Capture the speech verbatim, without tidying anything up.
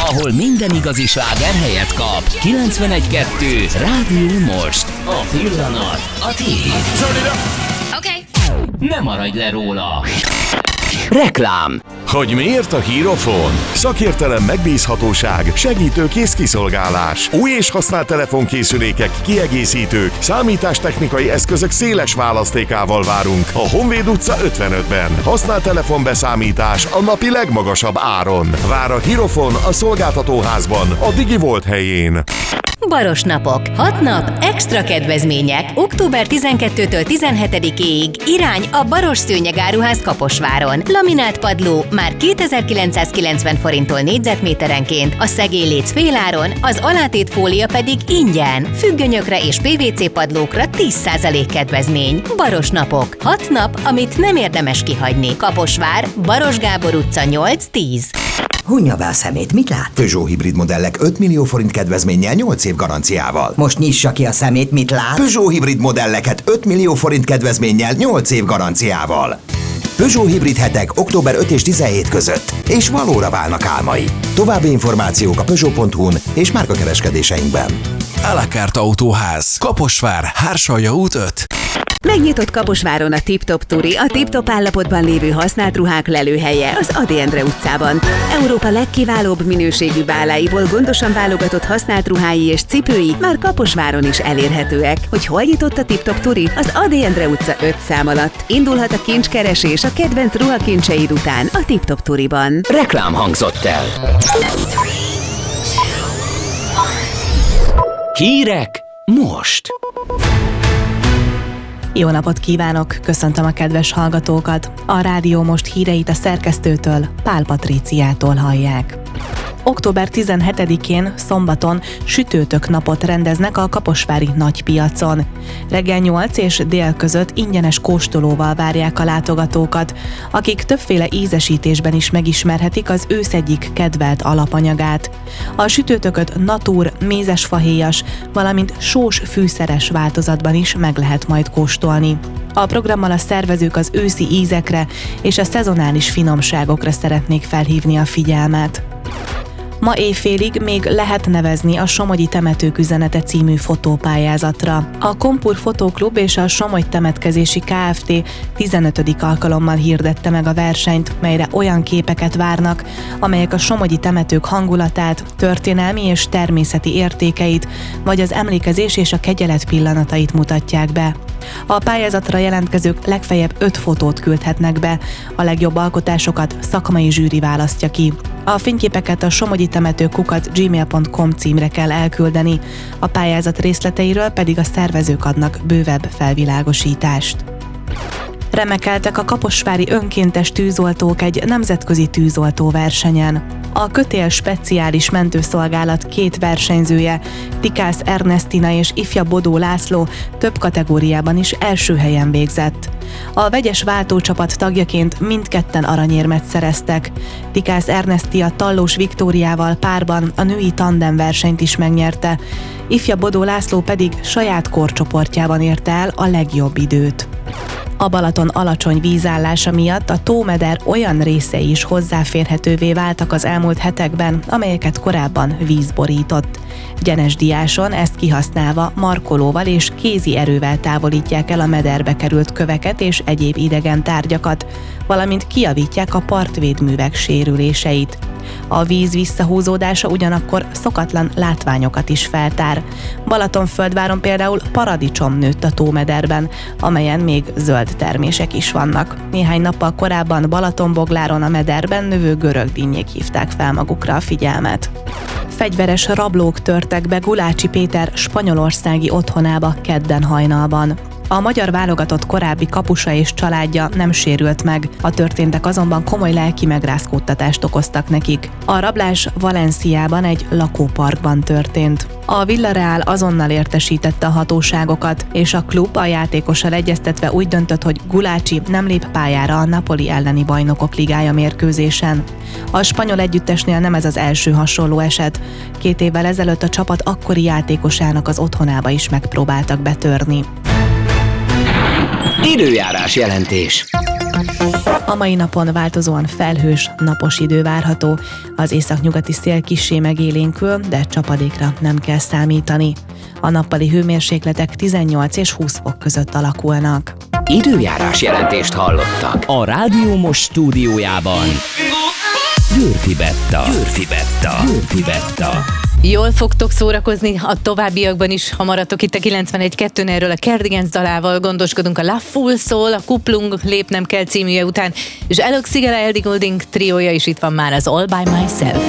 ahol minden igazi sláger helyet kap. kilencvenegy kettő Rádió Most. A pillanat a tiéd. Oké. Ne maradj le róla. Reklám. Hogy miért a Hírofon? Szakértelem, megbízhatóság, segítőkész kiszolgálás. Új és használt telefonkészülékek, kiegészítők, számítástechnikai eszközök széles választékával várunk a Honvéd utca ötvenötben. Használt telefonbeszámítás a napi legmagasabb áron. Vár a Hírofon a szolgáltatóházban, a DigiVolt helyén. Baros napok. Hat nap, extra kedvezmények. október tizenkettedikétől tizenhetedikéig irány a Baros Szőnyegáruház Kaposváron. Laminált padló már kétezer-kilencszázkilencven forinttól négyzetméterenként, a szegélyléc féláron, az alátétfólia pedig ingyen. Függönyökre és pé vé cé padlókra tíz százalék kedvezmény. Baros napok. Hat nap, amit nem érdemes kihagyni. Kaposvár, Baros Gábor utca nyolc tíz. Hunja be a szemét, mit lát? Peugeot hibrid modellek öt millió forint kedvezménnyel nyolc év garanciával. Most nyissa ki a szemét, mit lát? Peugeot hibrid modelleket öt millió forint kedvezménnyel nyolc év garanciával. Peugeot hibrid hetek október ötödike és tizenhetedike között, és valóra válnak álmai. További információk a Peugeot pont hu-n és márkakereskedéseinkben. À la carte Autóház. Kaposvár, Hársalja út öt. Megnyitott Kaposváron a Tip-Top Turi, a tip-top állapotban lévő használt ruhák lelőhelye az Ady Endre utcában. Európa legkiválóbb minőségű báláiból gondosan válogatott használt ruhái és cipői már Kaposváron is elérhetőek. Hogy hol nyitott a Tip-Top Turi? Az Ady Endre utca öt szám alatt. Indulhat a kincskeresés a kedvenc ruhakincseid után a Tip-Top Turiban. Reklám hangzott el. Hírek most. Jó napot kívánok! Köszöntöm a kedves hallgatókat! A Rádió Most híreit a szerkesztőtől, Pál Patríciától hallják. október tizenhetedikén, szombaton sütőtök napot rendeznek a kaposvári nagypiacon. Reggel nyolc és dél között ingyenes kóstolóval várják a látogatókat, akik többféle ízesítésben is megismerhetik az ősz egyik kedvelt alapanyagát. A sütőtököt natúr, mézesfahéjas, valamint sós fűszeres változatban is meg lehet majd kóstolni. A programmal a szervezők az őszi ízekre és a szezonális finomságokra szeretnék felhívni a figyelmet. Ma éjfélig még lehet nevezni a Somogyi Temetők üzenete című fotópályázatra. A Kompur Fotóklub és a Somogy Temetkezési Kft. tizenötödik alkalommal hirdette meg a versenyt, melyre olyan képeket várnak, amelyek a somogyi temetők hangulatát, történelmi és természeti értékeit, vagy az emlékezés és a kegyelet pillanatait mutatják be. A pályázatra jelentkezők legfeljebb öt fotót küldhetnek be, a legjobb alkotásokat szakmai zsűri választja ki. A fényképeket a somogyi temető kukac gmail pont com címre kell elküldeni, a pályázat részleteiről pedig a szervezők adnak bővebb felvilágosítást. Remekeltek a kaposvári önkéntes tűzoltók egy nemzetközi tűzoltó versenyen. A Kötél Speciális Mentőszolgálat két versenyzője, Tikász Ernestina és Ifja Bodó László több kategóriában is első helyen végzett. A vegyes váltócsapat tagjaként mindketten aranyérmet szereztek. Tikász Ernestia Tallós Viktóriával párban a női tandem versenyt is megnyerte, Ifja Bodó László pedig saját korcsoportjában érte el a legjobb időt. A Balaton alacsony vízállása miatt a tómeder olyan részei is hozzáférhetővé váltak az elmúlt hetekben, amelyeket korábban víz borított. Gyenes Diáson ezt kihasználva markolóval és kézi erővel távolítják el a mederbe került köveket és egyéb idegen tárgyakat, valamint kijavítják a partvédművek sérüléseit. A víz visszahúzódása ugyanakkor szokatlan látványokat is feltár. Balatonföldváron például paradicsom nőtt a tómederben, amelyen még zöld termések is vannak. Néhány nappal korábban Balatonbogláron a mederben növő görögdinnyék hívták fel magukra a figyelmet. Fegyveres rablók törtek be Gulácsi Péter spanyolországi otthonába kedden hajnalban. A magyar válogatott korábbi kapusa és családja nem sérült meg, a történtek azonban komoly lelki megrázkódtatást okoztak nekik. A rablás Valenciában egy lakóparkban történt. A Villarreal azonnal értesítette a hatóságokat, és a klub a játékossal egyeztetve úgy döntött, hogy Gulácsi nem lép pályára a Napoli elleni Bajnokok Ligája mérkőzésen. A spanyol együttesnél nem ez az első hasonló eset. Két évvel ezelőtt a csapat akkori játékosának az otthonába is megpróbáltak betörni. Időjárás jelentés. A mai napon változóan felhős, napos idő várható. Az északnyugati szél kissé megélénkül, de csapadékra nem kell számítani. A nappali hőmérsékletek tizennyolc és húsz fok között alakulnak. Időjárás jelentést hallottak a Rádió Most stúdiójában. Győrfi Betta. Győrfi Betta. Győrfi Betta. Jól fogtok szórakozni a továbbiakban is, ha maradtok itt a kilencvenegy kettőn. Erről a Cardigans dalával gondoskodunk, a Love Full Soul, a Kuplung Lépnem kell címűje után, és Alok Szigala Eldi Goulding triója is itt van már, az All By Myself.